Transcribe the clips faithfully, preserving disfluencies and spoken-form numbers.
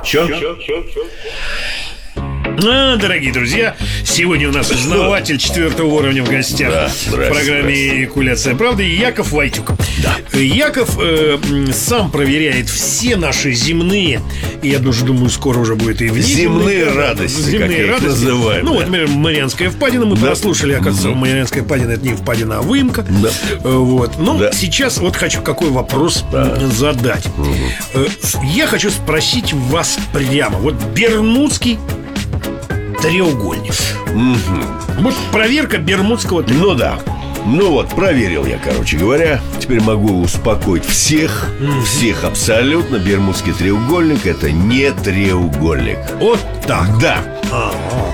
Чё? А, дорогие друзья, сегодня у нас узнаватель четвертого уровня в гостях, да, в программе «Экуляция правды» Яков Войтюк. Да. Яков э, сам проверяет все наши земные, и я даже думаю, скоро уже будет и внеземные земные радости, земные как я их радости. называю. Ну, да. вот, например, Марианская впадина. Мы да. прослушали, оказывается, да. Марианская впадина — это не впадина, а выемка. Да. Вот. Но да. сейчас вот хочу какой вопрос да. задать. Угу. Я хочу спросить вас прямо. Вот Бермудский треугольник. Угу. Вот проверка Бермудского треугольника. Ну да. Ну вот, проверил я, короче говоря. Теперь могу успокоить всех. Mm-hmm. Всех абсолютно. Бермудский треугольник — это не треугольник. Вот так. Да. А-а-а.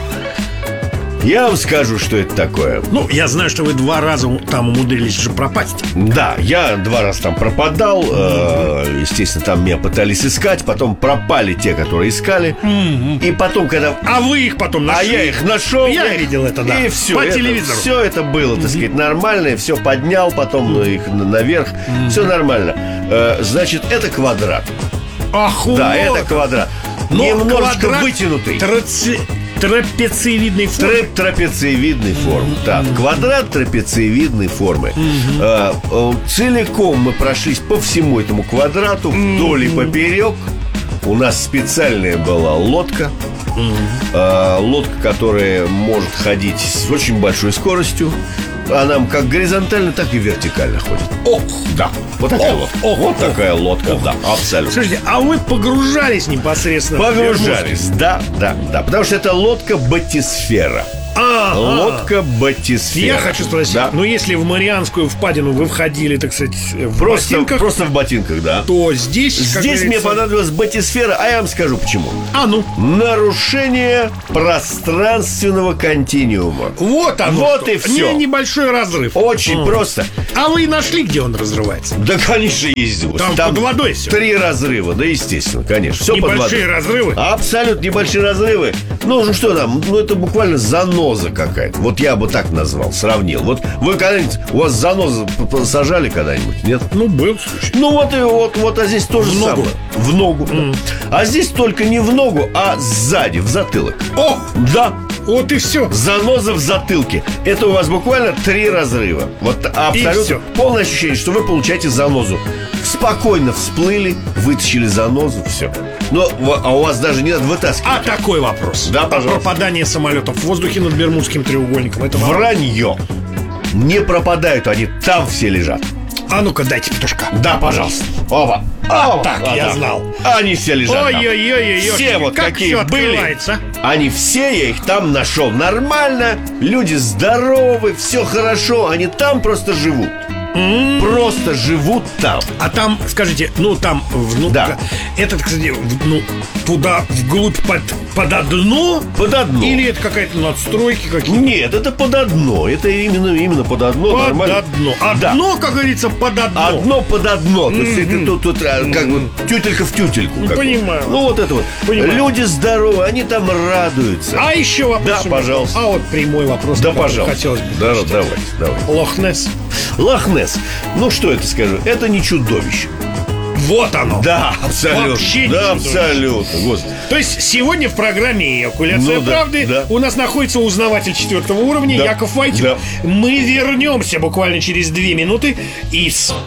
Я вам скажу, что это такое. Ну, я знаю, что вы два раза там умудрились же пропасть. Да, я два раза там пропадал. э, Естественно, там меня пытались искать. Потом пропали те, которые искали. Mm-hmm. И потом, когда... А вы их потом нашли? А я их нашел. Я, я видел это, да. И все, по это, телевизору. Все это было, так сказать, нормально. Я все поднял, потом mm-hmm. их наверх. Mm-hmm. Все нормально. э, Значит, это квадрат. Ах, да, вот. это квадрат. Но немножко квадрат вытянутый. Траци... Трапециевидной формы. Трэп трапециевидной формы. Mm-hmm. Да, квадрат трапециевидной формы. Mm-hmm. а, а, Целиком мы прошлись по всему этому квадрату, вдоль mm-hmm. и поперек. У нас специальная была лодка. Mm-hmm. а, Лодка, которая может ходить с очень большой скоростью. Она как горизонтально, так и вертикально ходит. Ох, да, вот такая ох, лодка. ох, Вот ох, такая лодка, ох. да, абсолютно. Слушайте, а вы погружались непосредственно? Погружались, да, да, да. Потому что это лодка батисфера. А, лодка батисфера. Я хочу спросить, да. ну если в Марианскую впадину вы входили, так сказать, в просто, ботинках, просто в ботинках, да. то здесь, Здесь мне понадобилась батисфера, а я вам скажу почему. А ну. Нарушение пространственного континуума. Вот оно. Вот что. и все. Не, небольшой разрыв. Очень а. просто. А вы нашли, где он разрывается? Да, конечно, есть. Там, Там под водой все. Три разрыва, да, естественно, конечно. Все под водой. Небольшие разрывы? Абсолютно небольшие разрывы. Ну, ну что там, ну это буквально заноза какая-то. Вот я бы так назвал, сравнил. Вот вы когда-нибудь, у вас занозу сажали когда-нибудь, нет? Ну, был случай. Ну вот и вот, вот, а здесь тоже в ногу. самое. В ногу. Mm. А здесь только не в ногу, а сзади, в затылок. О! Да. Вот и все. Заноза в затылке. Это у вас буквально три разрыва. Вот абсолютно полное ощущение, что вы получаете занозу. Спокойно всплыли, вытащили занозу, все. Но, а у вас даже не надо вытаскивать. А такой вопрос. Да, пожалуйста. Пропадание самолетов в воздухе над Бермудским треугольником. Это вранье. Не пропадают они, там все лежат. А ну-ка, дайте петушка. Да, пожалуйста. Оба. А, Оба. так, а, я да. знал. Они все лежат. Ой-ой-ой-ой. Все вот как какие все были. открывается? Они все, я их там нашел нормально. Люди здоровы, все хорошо. Они там просто живут. Mm-hmm. Просто живут там. А там, скажите, ну там ну, да. Это, кстати, в, ну, туда вглубь под, под дно? Под одно. Или это какая-то надстройки какие-то? Нет, это под одно. Это именно, именно под одно. Под нормально. одно. Да. Одно, как говорится, под одно. Одно под одно. Mm-hmm. То есть это тут, тут mm-hmm. как бы тютелька в тютельку. Ну, понимаю. Ну вот это вот. Понимаю. Люди здоровы, они там радуются. А еще вопрос. Да, пожалуйста. А вот прямой вопрос. Да, пожалуйста. Хотелось бы. Да, давайте, давайте. Лох-Несс. Лох-Несс. Ну что это скажу? Это не чудовище. Вот оно. Да, абсолютно. Вообще да, абсолютно. Господи. То есть сегодня в программе «Экуляция ну, правды» да, да. у нас находится узнаватель четвертого уровня, да, Яков Войтюк. Да. Мы вернемся буквально через две минуты и с